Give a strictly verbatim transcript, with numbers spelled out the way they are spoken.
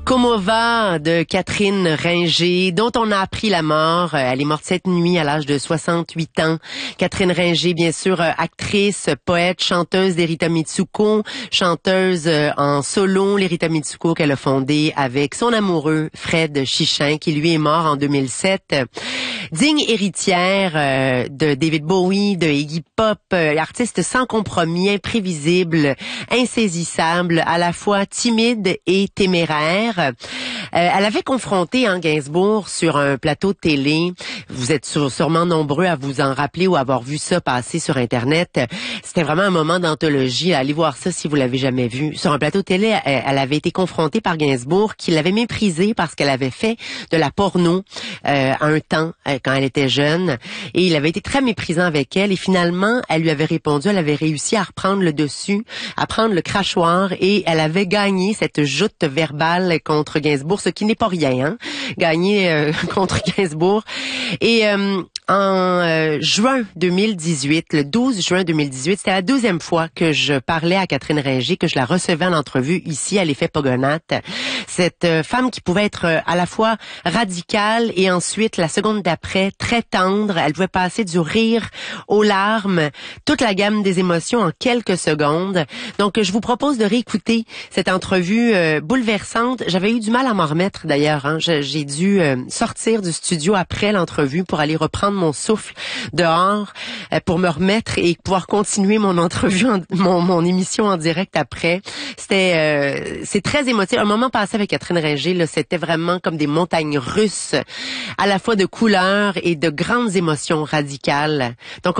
Comment va de Catherine Ringer, dont on a appris la mort. Elle est morte cette nuit à l'âge de soixante-huit ans. Catherine Ringer, bien sûr, actrice, poète, chanteuse d'Erita Mitsuko, chanteuse en solo, l'Erita Mitsuko qu'elle a fondée avec son amoureux Fred Chichin, qui lui est mort en deux mille sept. Digne héritière euh, de David Bowie, de Iggy Pop, euh, artiste sans compromis, imprévisible, insaisissable, à la fois timide et téméraire. Euh, elle avait confronté hein, Gainsbourg sur un plateau de télé. Vous êtes sur, sûrement nombreux à vous en rappeler ou avoir vu ça passer sur Internet. C'était vraiment un moment d'anthologie. Allez voir ça si vous l'avez jamais vu. Sur un plateau de télé, elle, elle avait été confrontée par Gainsbourg, qui l'avait méprisée parce qu'elle avait fait de la porno euh, un temps euh, quand elle était jeune. Et il avait été très méprisant avec elle. Et finalement, elle lui avait répondu, elle avait réussi à reprendre le dessus, à prendre le crachoir, et elle avait gagné cette joute verbale contre Gainsbourg, ce qui n'est pas rien, hein? Gagner euh, contre Gainsbourg. Et euh, en euh, juin deux mille dix-huit, le douze juin deux mille dix-huit, c'était la deuxième fois que je parlais à Catherine Ringer, que je la recevais en entrevue ici à l'Effet Pogonate. Cette euh, femme qui pouvait être euh, à la fois radicale et ensuite, la seconde d'après, très tendre. Elle pouvait passer du rire aux larmes, toute la gamme des émotions en quelques secondes. Donc, je vous propose de réécouter cette entrevue euh, bouleversante. J'avais eu du mal à m'en remettre d'ailleurs. Hein. J'ai dû euh, sortir du studio après l'entrevue pour aller reprendre mon souffle dehors euh, pour me remettre et pouvoir continuer mon entrevue, en, mon, mon émission en direct après. C'était, euh, c'est très émotif. Un moment passé avec Catherine Ringer, là, c'était vraiment comme des montagnes russes, à la fois de couleurs et de grandes émotions radicales. Donc